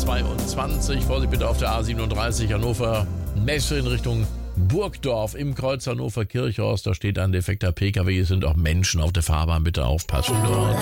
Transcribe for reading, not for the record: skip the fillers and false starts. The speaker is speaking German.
22. Vorsicht bitte auf der A37 Hannover Messe in Richtung Burgdorf im Kreuz Hannover Kirchhorst. Da steht ein defekter PKW. Es sind auch Menschen auf der Fahrbahn. Bitte aufpassen dort.